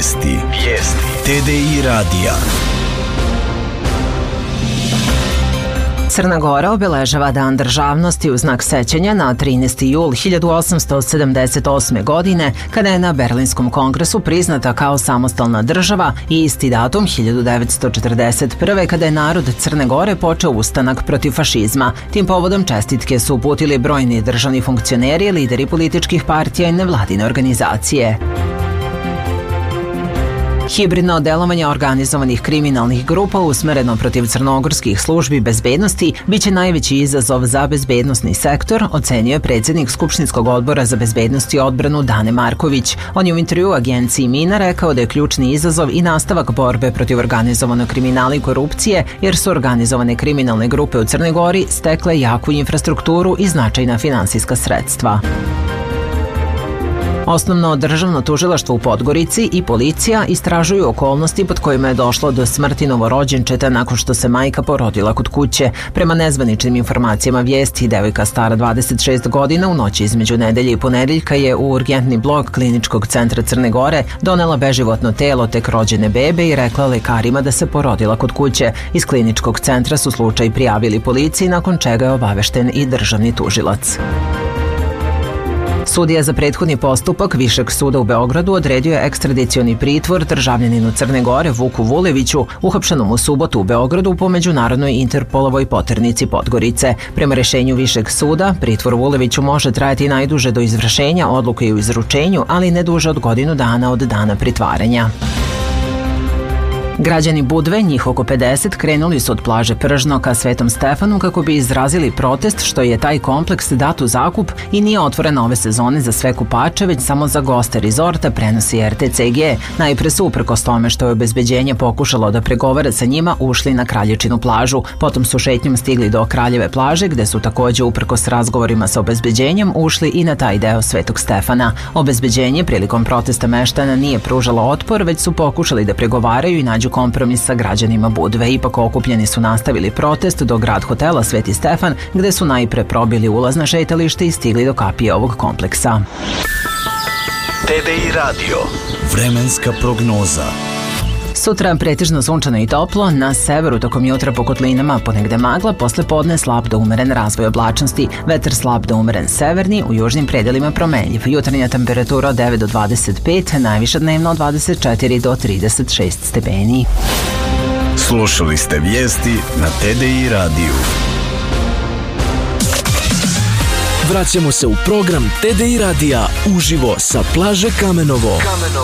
Vijesti. TDI radija. Crna Gora obeležava Dan državnosti u znak sećanja na 13. jul 1878. godine, kada je na Berlinskom kongresu priznata kao samostalna država, i isti datum 1941. kada je narod Crne Gore počeo ustanak protiv fašizma. Tim povodom čestitke su uputili brojni državni funkcioneri, lideri političkih partija i nevladine organizacije. Hibridno delovanje organizovanih kriminalnih grupa usmereno protiv crnogorskih službi bezbednosti biće najveći izazov za bezbednosni sektor, ocenio je predsjednik Skupštinskog odbora za bezbednost i odbranu Dane Marković. On je u intervjuu agenciji Mina rekao da je ključni izazov i nastavak borbe protiv organizovanog kriminala i korupcije, jer su organizovane kriminalne grupe u Crnoj Gori stekle jaku infrastrukturu i značajna finansijska sredstva. Osnovno državno tužilaštvo u Podgorici i policija istražuju okolnosti pod kojima je došlo do smrti novorođenčeta nakon što se majka porodila kod kuće. Prema nezvaničnim informacijama Vijesti, devojka stara 26 godina u noći između nedelje i ponedeljka je u urgentni blok Kliničkog centra Crne Gore donela beživotno telo tek rođene bebe i rekla lekarima da se porodila kod kuće. Iz Kliničkog centra su slučaj prijavili policiji, nakon čega je obavešten i državni tužilac. Sudija za prethodni postupak Višeg suda u Beogradu odredio je ekstradicioni pritvor državljaninu Crne Gore Vuku Vuleviću, uhapšenom u subotu u Beogradu po međunarodnoj Interpolovoj poternici Podgorice. Prema rešenju Višeg suda, pritvor Vuleviću može trajati najduže do izvršenja odluke o izručenju, ali ne duže od godinu dana od dana pritvaranja. Građani Budve, njih oko 50, krenuli su od plaže Pržno ka Svetom Stefanu kako bi izrazili protest što je taj kompleks dat u zakup i nije otvoren ove sezone za sve kupače, već samo za goste rezorta, prenosi RTCG. Najpre su, uprkos tome što je obezbeđenje pokušalo da pregovara sa njima, ušli na Kraljičinu plažu. Potom su šetnjom stigli do Kraljeve plaže, gde su takođe, uprkos razgovorima sa obezbeđenjem, ušli i na taj deo Svetog Stefana. Obezbeđenje prilikom protesta meštana nije pružalo otpor, već su pokušali da pregovaraju i nađu kompromis sa građanima Budve. Ipak okupljeni su nastavili protest do grad hotela Sveti Stefan, gde su najpre probili ulaz na šetalište i stigli do kapije ovog kompleksa. TDI radio. Vremenska prognoza. Sutra pretežno sunčano i toplo, na severu tokom jutra po kotlinama ponegde magla, posle podne slab do umeren razvoj oblačnosti, vetar slab do umeren severni, u južnim predelima promenljiv. Jutarnja temperatura od 9 do 25, najviša dnevno od 24 do 36 stepeni. Slušali ste vijesti na TDI radiju. Vraćamo se u program TDI radija uživo sa plaže Kamenovo.